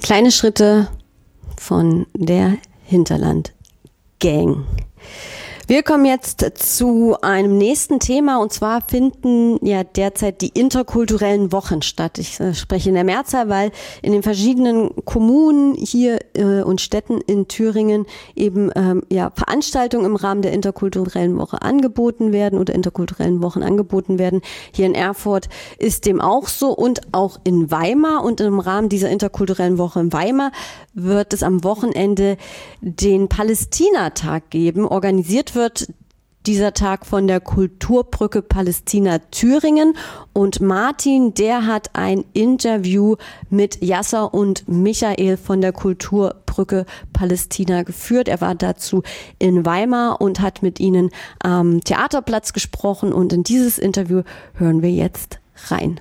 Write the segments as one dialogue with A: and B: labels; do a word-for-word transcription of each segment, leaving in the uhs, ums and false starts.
A: Kleine Schritte von der Hinterland Gang. Wir kommen jetzt zu einem nächsten Thema, und zwar finden ja derzeit die interkulturellen Wochen statt. Ich äh, spreche in der Mehrzahl, weil in den verschiedenen Kommunen hier äh, und Städten in Thüringen eben ähm, ja Veranstaltungen im Rahmen der interkulturellen Woche angeboten werden oder interkulturellen Wochen angeboten werden. Hier in Erfurt ist dem auch so und auch in Weimar, und im Rahmen dieser interkulturellen Woche in Weimar wird es am Wochenende den Palästinatag geben. Organisiert wird dieser Tag von der Kulturbrücke Palästina Thüringen, und Martin, der hat ein Interview mit Yasser und Michael von der Kulturbrücke Palästina geführt. Er war dazu in Weimar und hat mit ihnen am Theaterplatz gesprochen, und in dieses Interview hören wir jetzt rein.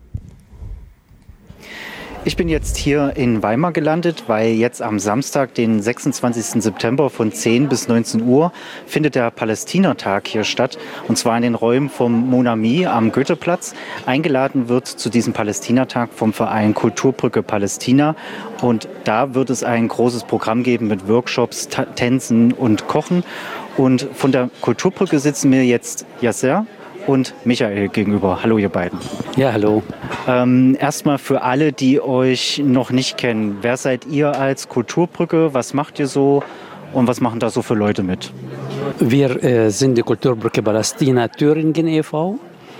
B: Ich bin jetzt hier in Weimar gelandet, weil jetzt am Samstag, den sechsundzwanzigsten September von zehn bis neunzehn Uhr findet der Palästinatag hier statt, und zwar in den Räumen vom Mon Ami am Goetheplatz. Eingeladen wird zu diesem Palästinatag vom Verein Kulturbrücke Palästina, und da wird es ein großes Programm geben mit Workshops, Ta- Tänzen und Kochen. Und von der Kulturbrücke sitzen mir jetzt Yasser und Michael gegenüber. Hallo ihr beiden.
C: Ja, hallo.
B: Ähm, erstmal für alle, die euch noch nicht kennen, wer seid ihr als Kulturbrücke, was macht ihr so und was machen da so für Leute mit?
C: Wir äh, sind die Kulturbrücke Palästina Thüringen e V,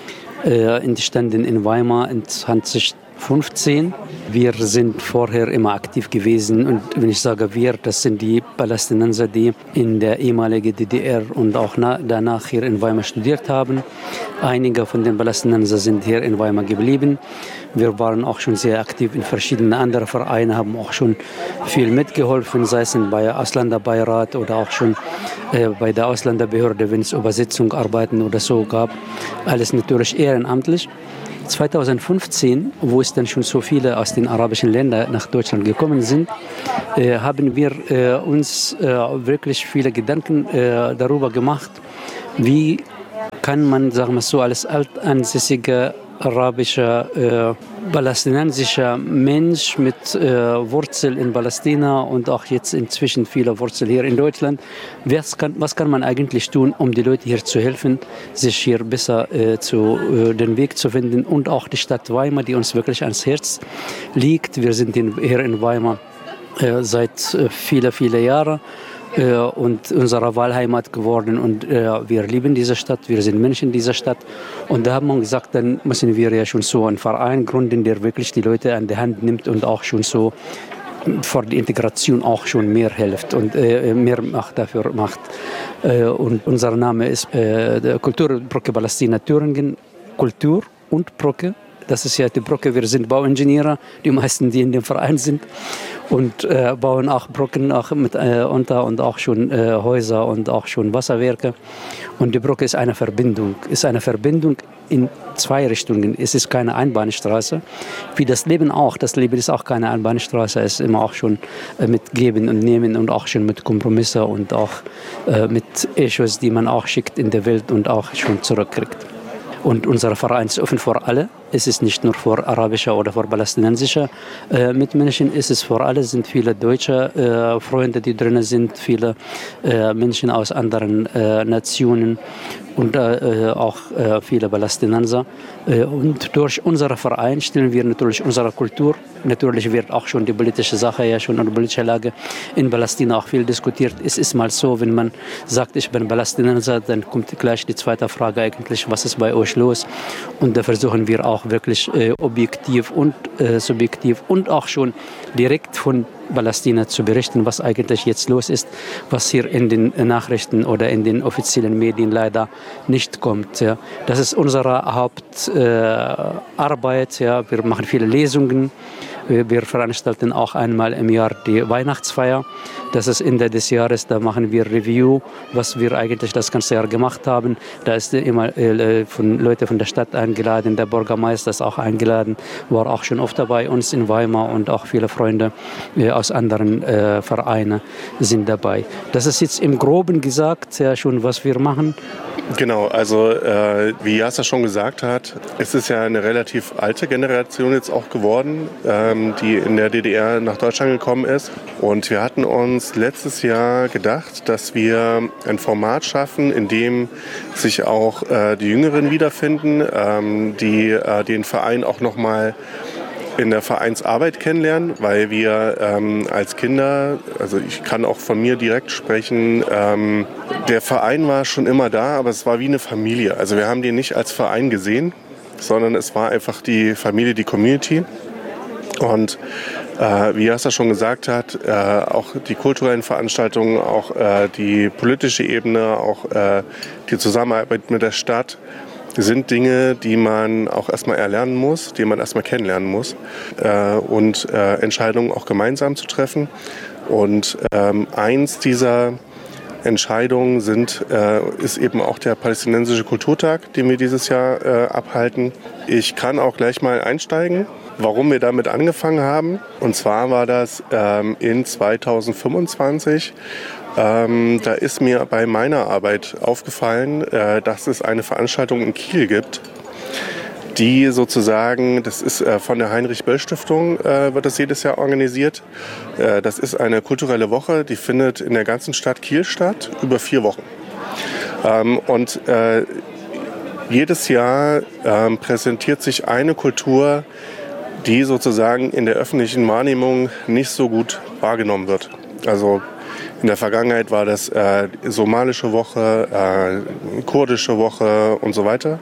C: äh, entstanden in Weimar in zwanzig fünfzehn. Wir sind vorher immer aktiv gewesen, und wenn ich sage wir, das sind die Palästinenser, die in der ehemaligen D D R und auch na- danach hier in Weimar studiert haben. Einige von den Palästinensern sind hier in Weimar geblieben. Wir waren auch schon sehr aktiv in verschiedenen anderen Vereinen, haben auch schon viel mitgeholfen, sei es bei Ausländerbeirat oder auch schon äh, bei der Ausländerbehörde, wenn es Übersetzung, Arbeiten oder so gab. Alles natürlich ehrenamtlich. zwanzig fünfzehn, wo es dann schon so viele aus den arabischen Ländern nach Deutschland gekommen sind, äh, haben wir äh, uns äh, wirklich viele Gedanken äh, darüber gemacht, wie kann man, sagen wir so, als altansässiger arabischer, äh, palästinensischer Mensch mit äh, Wurzel in Palästina und auch jetzt inzwischen viele Wurzeln hier in Deutschland, was kann, was kann man eigentlich tun, um die Leute hier zu helfen, sich hier besser äh, zu, äh, den Weg zu finden, und auch die Stadt Weimar, die uns wirklich ans Herz liegt. Wir sind in, hier in Weimar äh, seit äh, viele, viele Jahren. Äh, und unserer Wahlheimat geworden, und äh, wir lieben diese Stadt, wir sind Menschen in dieser Stadt, und da haben wir gesagt, dann müssen wir ja schon so einen Verein gründen, der wirklich die Leute an die Hand nimmt und auch schon so für die Integration auch schon mehr hilft und äh, mehr macht, dafür macht. Äh, und unser Name ist äh, Kulturbrücke Palästina Thüringen, Kultur und Brücke. Das ist ja die Brücke, wir sind Bauingenieure, die meisten, die in dem Verein sind, und äh, bauen auch Brücken auch mit äh, unter und auch schon äh, Häuser und auch schon Wasserwerke. Und die Brücke ist eine Verbindung, ist eine Verbindung in zwei Richtungen. Es ist keine Einbahnstraße, wie das Leben auch. Das Leben ist auch keine Einbahnstraße, es ist immer auch schon äh, mit Geben und Nehmen und auch schon mit Kompromisse und auch äh, mit Echos, die man auch schickt in der Welt und auch schon zurückkriegt. Und unser Verein ist offen für alle. Es ist nicht nur für arabische oder für palästinensische äh, Mitmenschen. Es ist für alle. Es sind viele deutsche äh, Freunde, die drin sind, viele äh, Menschen aus anderen äh, Nationen und äh, auch äh, viele Palästinenser. Äh, und durch unseren Verein stellen wir natürlich unsere Kultur. Natürlich wird auch schon die politische Sache, ja schon die politische Lage in Palästina auch viel diskutiert. Es ist mal so, wenn man sagt, ich bin Palästinenser, dann kommt gleich die zweite Frage eigentlich, was ist bei euch los? Und da versuchen wir auch wirklich äh, objektiv und äh, subjektiv und auch schon direkt von Palästina zu berichten, was eigentlich jetzt los ist, was hier in den Nachrichten oder in den offiziellen Medien leider nicht kommt. Ja. Das ist unsere Hauptarbeit. Äh, ja. Wir machen viele Lesungen. Wir veranstalten auch einmal im Jahr die Weihnachtsfeier. Das ist Ende des Jahres, da machen wir Review, was wir eigentlich das ganze Jahr gemacht haben. Da ist immer äh, von Leute von der Stadt eingeladen, der Bürgermeister ist auch eingeladen, war auch schon oft bei uns in Weimar und auch viele Freunde äh, aus anderen äh, Vereinen sind dabei. Das ist jetzt im Groben gesagt ja schon, was wir machen.
D: Genau, also äh, wie Yasser schon gesagt hat, es ist ja eine relativ alte Generation jetzt auch geworden, ähm, die in der D D R nach Deutschland gekommen ist. Und wir hatten uns letztes Jahr gedacht, dass wir ein Format schaffen, in dem sich auch äh, die Jüngeren wiederfinden, ähm, die äh, den Verein auch nochmal in der Vereinsarbeit kennenlernen, weil wir ähm, als Kinder, also ich kann auch von mir direkt sprechen, ähm, der Verein war schon immer da, aber es war wie eine Familie. Also wir haben den nicht als Verein gesehen, sondern es war einfach die Familie, die Community. Und äh, wie Yasser schon gesagt hat, äh, auch die kulturellen Veranstaltungen, auch äh, die politische Ebene, auch äh, die Zusammenarbeit mit der Stadt, sind Dinge, die man auch erstmal erlernen muss, die man erstmal kennenlernen muss äh, und äh, Entscheidungen auch gemeinsam zu treffen. Und ähm, eins dieser Entscheidungen sind, äh, ist eben auch der Palästinensische Kulturtag, den wir dieses Jahr äh, abhalten. Ich kann auch gleich mal einsteigen, warum wir damit angefangen haben. Und zwar war das ähm, in zweitausendfünfundzwanzig. Ähm, da ist mir bei meiner Arbeit aufgefallen, äh, dass es eine Veranstaltung in Kiel gibt, die sozusagen, das ist äh, von der Heinrich-Böll-Stiftung, äh, wird das jedes Jahr organisiert. Äh, das ist eine kulturelle Woche, die findet in der ganzen Stadt Kiel statt, über vier Wochen. Ähm, und äh, jedes Jahr äh, präsentiert sich eine Kultur, die sozusagen in der öffentlichen Wahrnehmung nicht so gut wahrgenommen wird. Also in der Vergangenheit war das äh, somalische Woche, äh, kurdische Woche und so weiter.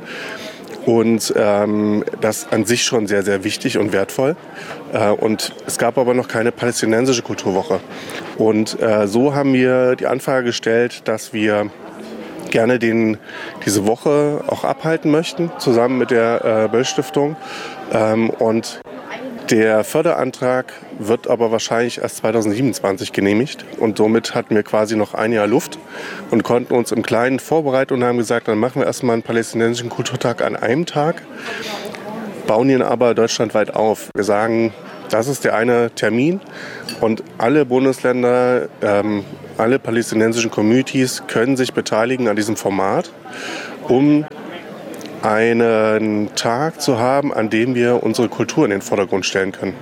D: Und ähm, das an sich schon sehr, sehr wichtig und wertvoll. Äh, und es gab aber noch keine palästinensische Kulturwoche. Und äh, so haben wir die Anfrage gestellt, dass wir gerne den, diese Woche auch abhalten möchten, zusammen mit der äh, Böll-Stiftung. Ähm, und der Förderantrag wird aber wahrscheinlich erst zweitausendsiebenundzwanzig genehmigt. Und somit hatten wir quasi noch ein Jahr Luft und konnten uns im Kleinen vorbereiten und haben gesagt, dann machen wir erstmal einen palästinensischen Kulturtag an einem Tag, bauen ihn aber deutschlandweit auf. Wir sagen, das ist der eine Termin und alle Bundesländer, ähm, alle palästinensischen Communities können sich beteiligen an diesem Format, um einen Tag zu haben, an dem wir unsere Kultur in den Vordergrund stellen können.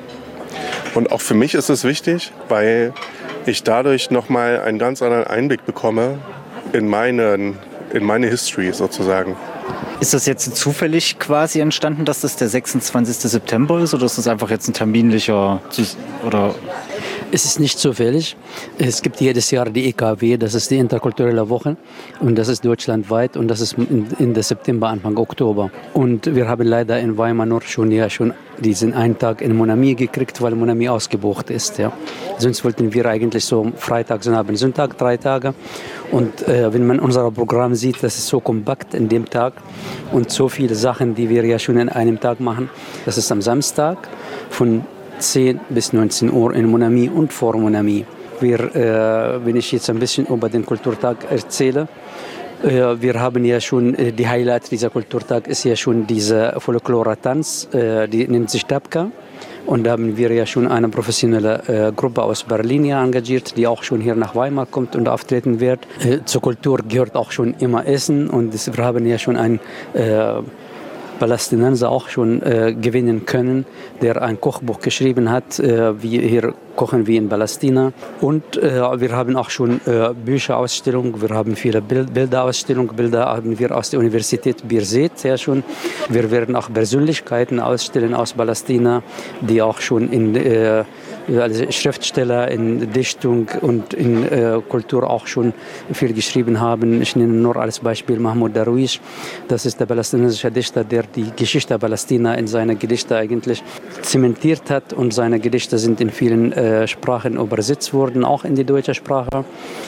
D: Und auch für mich ist es wichtig, weil ich dadurch nochmal einen ganz anderen Einblick bekomme in, meinen, in meine History sozusagen.
B: Ist das jetzt zufällig quasi entstanden, dass das der sechsundzwanzigste September ist, oder ist das einfach jetzt ein terminlicher oder?
C: Es ist nicht zufällig. Es gibt jedes Jahr die E K W, das ist die interkulturelle Woche und das ist deutschlandweit und das ist in der September, Anfang Oktober. Und wir haben leider in Weimar nur schon ja schon diesen einen Tag in Monami gekriegt, weil Monami ausgebucht ist. Ja. Sonst wollten wir eigentlich so Freitag, Sonntag, Sonntag, drei Tage. Und äh, wenn man unser Programm sieht, das ist so kompakt in dem Tag und so viele Sachen, die wir ja schon in einem Tag machen. Das ist am Samstag von zehn bis neunzehn Uhr in Monami und vor Monami. Wir, äh, wenn ich jetzt ein bisschen über den Kulturtag erzähle, äh, wir haben ja schon, äh, die Highlight dieser Kulturtag ist ja schon diese Folklore-Tanz, äh, die nennt sich Dabka. Und da haben wir ja schon eine professionelle äh, Gruppe aus Berlin ja engagiert, die auch schon hier nach Weimar kommt und auftreten wird. Äh, zur Kultur gehört auch schon immer Essen und das, wir haben ja schon ein äh, Palästinenser auch schon äh, gewinnen können, der ein Kochbuch geschrieben hat, äh, wie hier kochen wir in Palästina. Und äh, wir haben auch schon äh, Bücherausstellungen, wir haben viele Bild Bilderausstellungen, Bilder haben wir aus der Universität Birzeit ja schon. Wir werden auch Persönlichkeiten ausstellen aus Palästina, die auch schon in äh, als Schriftsteller in Dichtung und in äh, Kultur auch schon viel geschrieben haben. Ich nenne nur als Beispiel Mahmoud Darwish. Das ist der palästinensische Dichter, der die Geschichte Palästina in seine Gedichte eigentlich zementiert hat. Und seine Gedichte sind in vielen äh, Sprachen übersetzt worden, auch in die deutsche Sprache.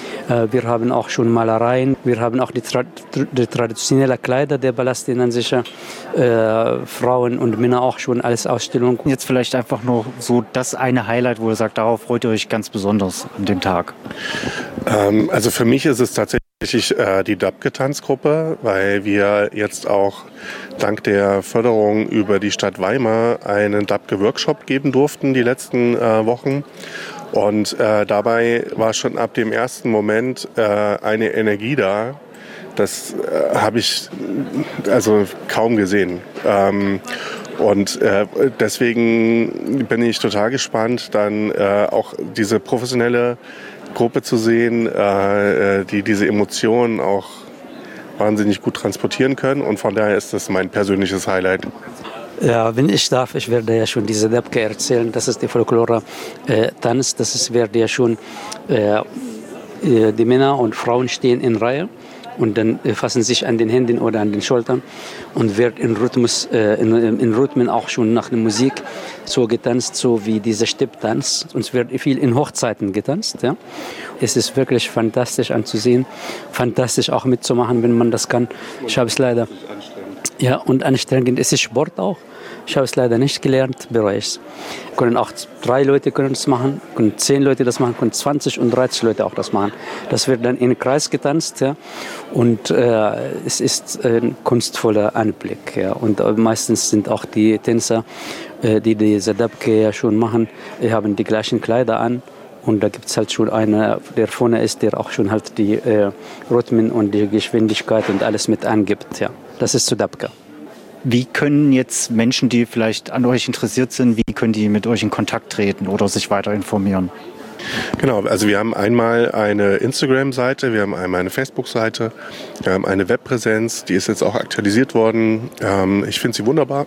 C: Wir haben auch schon Malereien, wir haben auch die, tra die traditionellen Kleider der palästinensischen äh, Frauen und Männer auch schon als Ausstellung.
B: Jetzt vielleicht einfach nur so das eine Highlight, wo ihr sagt, darauf freut ihr euch ganz besonders an dem Tag.
D: Ähm, also für mich ist es tatsächlich äh, die Dabke-Tanzgruppe, weil wir jetzt auch dank der Förderung über die Stadt Weimar einen Dabke-Workshop geben durften die letzten äh, Wochen. Und äh, dabei war schon ab dem ersten Moment äh, eine Energie da. Das äh, habe ich also kaum gesehen. Ähm, und äh, deswegen bin ich total gespannt, dann äh, auch diese professionelle Gruppe zu sehen, äh, die diese Emotionen auch wahnsinnig gut transportieren können. Und von daher ist das mein persönliches Highlight.
C: Ja, wenn ich darf, ich werde ja schon diese Dabke erzählen. Das ist die Folklore-Tanz. Das ist, werde ja schon, äh, die Männer und Frauen stehen in Reihe und dann äh, fassen sich an den Händen oder an den Schultern und wird in Rhythmus, äh, in, in Rhythmen auch schon nach der Musik so getanzt, so wie dieser Stepptanz. Und es wird viel in Hochzeiten getanzt. Ja. Es ist wirklich fantastisch anzusehen, fantastisch auch mitzumachen, wenn man das kann. Ich habe es leider... Ja, und anstrengend ist es Sport auch. Ich habe es leider nicht gelernt, bereue ich es. Können auch drei Leute können es machen, können zehn Leute das machen, können zwanzig und dreißig Leute auch das machen. Das wird dann in Kreis getanzt, ja. Und äh, es ist ein kunstvoller Anblick, ja. Und äh, meistens sind auch die Tänzer, äh, die diese Dabke ja schon machen, die haben die gleichen Kleider an. Und da gibt es halt schon einer, der vorne ist, der auch schon halt die äh, Rhythmen und die Geschwindigkeit und alles mit angibt. Ja. Das ist zu Dabke.
B: Wie können jetzt Menschen, die vielleicht an euch interessiert sind, wie können die mit euch in Kontakt treten oder sich weiter informieren?
D: Genau, also wir haben einmal eine Instagram-Seite, wir haben einmal eine Facebook-Seite, wir haben eine Webpräsenz, die ist jetzt auch aktualisiert worden. Ähm, ich finde sie wunderbar.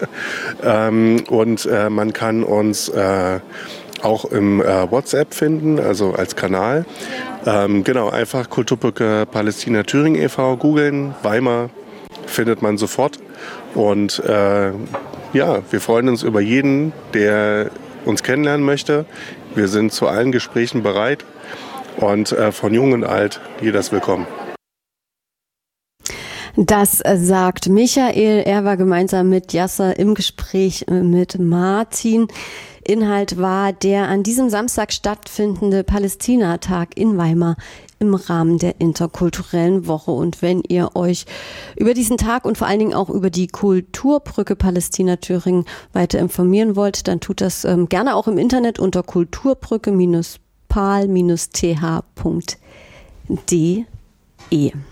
D: ähm, und äh, man kann uns äh, auch im äh, WhatsApp finden, also als Kanal. Ähm, genau, einfach Kulturbrücke Palästina Thüringen e V googeln, Weimar findet man sofort. Und äh, ja, wir freuen uns über jeden, der uns kennenlernen möchte. Wir sind zu allen Gesprächen bereit und äh, von jung und alt, jeder ist willkommen.
A: Das sagt Michael. Er war gemeinsam mit Yasser im Gespräch mit Martin. Inhalt war der an diesem Samstag stattfindende Palästina-Tag in Weimar im Rahmen der interkulturellen Woche. Und wenn ihr euch über diesen Tag und vor allen Dingen auch über die Kulturbrücke Palästina Thüringen weiter informieren wollt, dann tut das ähm, gerne auch im Internet unter kulturbrücke Bindestrich pal Bindestrich t h punkt d e.